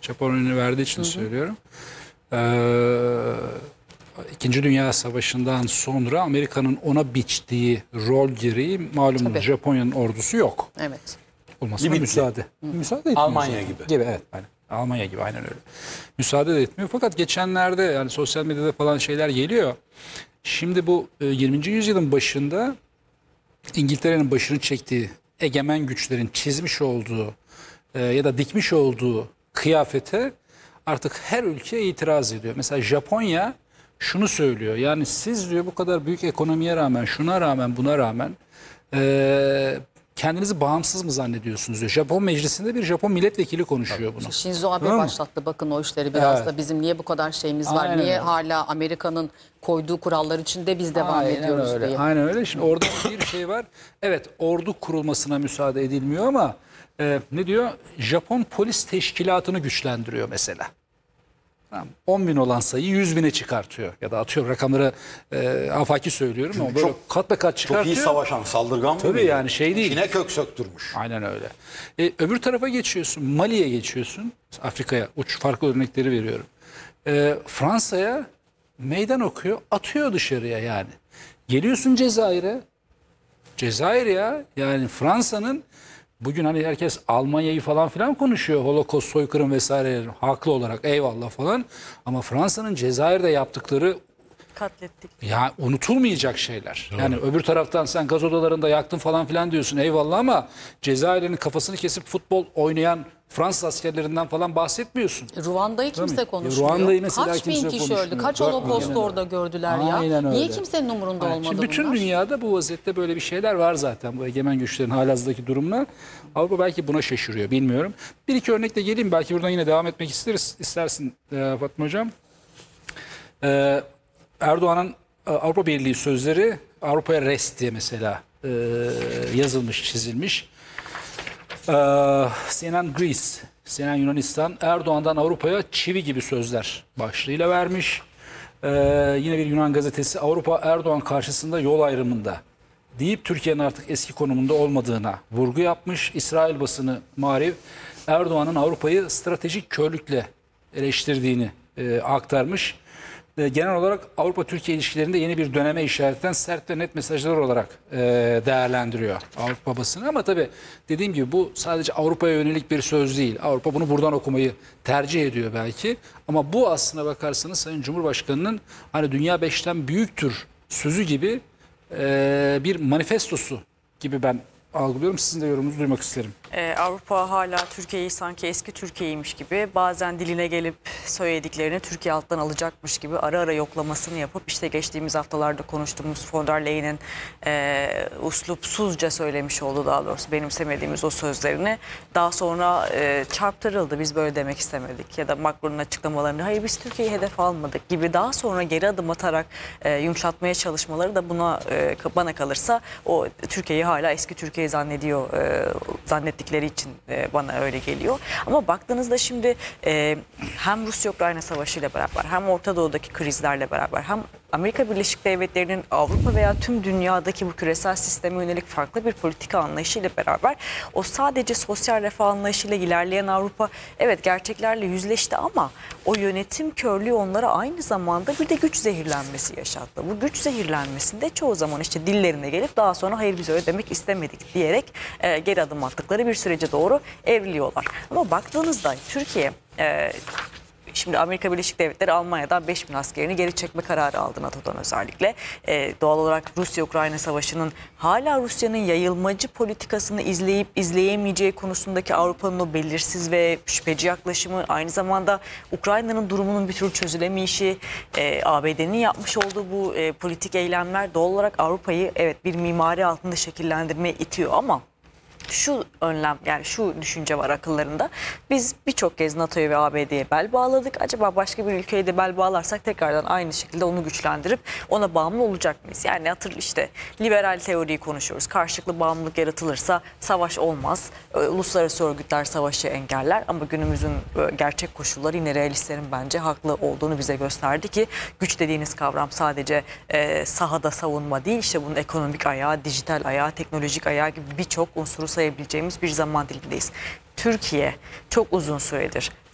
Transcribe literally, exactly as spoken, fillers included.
Japon örneğini verdiği için Hı hı. söylüyorum. Ee, İkinci Dünya Savaşı'ndan sonra Amerika'nın ona biçtiği rol gereği malumunuz Tabii. Japonya'nın ordusu yok. Evet. Olmasına Bitti. müsaade. Hı. Müsaade etmiyor. Almanya zaten. gibi. Gibi evet. Aynen. Almanya gibi aynen öyle. Müsaade de etmiyor. Fakat geçenlerde yani sosyal medyada falan şeyler geliyor. Şimdi bu e, yirminci yüzyılın başında İngiltere'nin başını çektiği egemen güçlerin çizmiş olduğu e, ya da dikmiş olduğu kıyafete artık her ülke itiraz ediyor. Mesela Japonya şunu söylüyor. Yani siz diyor bu kadar büyük ekonomiye rağmen, şuna rağmen, buna rağmen e, kendinizi bağımsız mı zannediyorsunuz diyor. Japon meclisinde bir Japon milletvekili konuşuyor bunu. Shinzo Abe Tamam mı? başlattı bakın o işleri biraz Evet. da. Bizim niye bu kadar şeyimiz var? Aynen Niye öyle. hala Amerika'nın koyduğu kurallar içinde biz devam Aynen ediyoruz öyle. diye. Aynen öyle. Şimdi orada bir şey var. Evet, ordu kurulmasına müsaade edilmiyor ama e, ne diyor? Japon polis teşkilatını güçlendiriyor mesela. Tamam. on bin olan sayıyı yüz bine çıkartıyor. Ya da atıyorum rakamları e, afaki söylüyorum ama böyle çok- kat be kat Çok çıkartıyor. iyi savaşan, saldırgan mı? Tabii mıydı? yani şey değil. İçine kök söktürmüş. Aynen öyle. E, öbür tarafa geçiyorsun. Mali'ye geçiyorsun. Afrika'ya. Uç farklı örnekleri veriyorum. E, Fransa'ya meydan okuyor. Atıyor dışarıya yani. Geliyorsun Cezayir'e. Cezayir ya. Yani Fransa'nın bugün hani herkes Almanya'yı falan filan konuşuyor. Holocaust, soykırım vesaire haklı olarak eyvallah falan. Ama Fransa'nın Cezayir'de yaptıkları Katlettik. ya unutulmayacak şeyler. Yani öbür taraftan sen gaz odalarında yaktın falan filan diyorsun eyvallah ama Cezayir'in kafasını kesip futbol oynayan Fransız askerlerinden falan bahsetmiyorsun. Ruanda'yı kimse Tabii. konuşmuyor. Ruanda'yı mesela Kaç bin kimse kişi konuşmuyor. öldü? Kaç Dört Holocaust'u milyon. orada gördüler ya? Aynen öyle. Niye kimsenin umurunda Aynen. olmadı Şimdi bütün bunlar? dünyada bu vaziyette böyle bir şeyler var zaten. Bu egemen güçlerin halihazırdaki durumla. Avrupa belki buna şaşırıyor bilmiyorum. Bir iki örnekle geleyim. Belki buradan yine devam etmek isteriz. İstersin e, Fatma Hocam. E, Erdoğan'ın e, Avrupa Birliği sözleri Avrupa'ya rest diye mesela e, yazılmış, çizilmiş. Ee, C N N Greece, C N N Yunanistan, Erdoğan'dan Avrupa'ya çivi gibi sözler başlığıyla vermiş. Ee, yine bir Yunan gazetesi Avrupa Erdoğan karşısında yol ayrımında deyip Türkiye'nin artık eski konumunda olmadığına vurgu yapmış. İsrail basını Maariv Erdoğan'ın Avrupa'yı stratejik körlükle eleştirdiğini e, aktarmış. E, genel olarak Avrupa-Türkiye ilişkilerinde yeni bir döneme işaret eden sert ve net mesajlar olarak e, değerlendiriyor Avrupa basını. Ama tabii dediğim gibi bu sadece Avrupa'ya yönelik bir söz değil. Avrupa bunu buradan okumayı tercih ediyor belki. Ama bu aslına bakarsanız Sayın Cumhurbaşkanı'nın hani dünya beşten büyüktür sözü gibi e, bir manifestosu gibi ben algılıyorum. Sizin de yorumunuzu duymak isterim. Ee, Avrupa hala Türkiye'yi sanki eski Türkiye'ymiş gibi bazen diline gelip söylediklerini Türkiye alttan alacakmış gibi ara ara yoklamasını yapıp işte geçtiğimiz haftalarda konuştuğumuz von der Leyen'in e, uslupsuzca söylemiş olduğu daha doğrusu benimsemediğimiz o sözlerini daha sonra e, çarptırıldı. Biz böyle demek istemedik ya da Macron'un açıklamalarını hayır biz Türkiye'yi hedef almadık gibi daha sonra geri adım atarak e, yumuşatmaya çalışmaları da buna e, bana kalırsa o Türkiye'yi hala eski Türkiye zannediyor e, zannettikleri için e, bana öyle geliyor. Ama baktığınızda şimdi e, hem Rusya-Ukrayna Savaşı ile beraber hem Orta Doğu'daki krizlerle beraber hem Amerika Birleşik Devletleri'nin Avrupa veya tüm dünyadaki bu küresel sisteme yönelik farklı bir politika anlayışıyla beraber o sadece sosyal refah anlayışıyla ilerleyen Avrupa evet gerçeklerle yüzleşti ama o yönetim körlüğü onlara aynı zamanda bir de güç zehirlenmesi yaşattı. Bu güç zehirlenmesinde çoğu zaman işte dillerine gelip daha sonra hayır biz öyle demek istemedik diyerek e, geri adım attıkları bir sürece doğru evriliyorlar. Ama baktığınızda Türkiye e, şimdi Amerika Birleşik Devletleri Almanya'dan beş bin askerini geri çekme kararı aldı NATO'dan özellikle. Ee, doğal olarak Rusya-Ukrayna Savaşı'nın hala Rusya'nın yayılmacı politikasını izleyip izleyemeyeceği konusundaki Avrupa'nın o belirsiz ve şüpheci yaklaşımı aynı zamanda Ukrayna'nın durumunun bir türlü çözülemeyişi, e, A B D'nin yapmış olduğu bu e, politik eylemler doğal olarak Avrupa'yı evet bir mimari altında şekillendirmeye itiyor ama şu önlem yani şu düşünce var akıllarında. Biz birçok kez NATO'ya ve A B D'ye bel bağladık. Acaba başka bir ülkeye de bel bağlarsak tekrardan aynı şekilde onu güçlendirip ona bağımlı olacak mıyız? Yani hatır işte liberal teoriyi konuşuyoruz. Karşılıklı bağımlılık yaratılırsa savaş olmaz. Uluslararası örgütler savaşı engeller ama günümüzün gerçek koşulları yine realistlerin bence haklı olduğunu bize gösterdi ki güç dediğiniz kavram sadece e, sahada savunma değil. İşte bunun ekonomik ayağı, dijital ayağı, teknolojik ayağı gibi birçok unsuru sayabileceğimiz bir zaman dilimindeyiz. Türkiye çok uzun süredir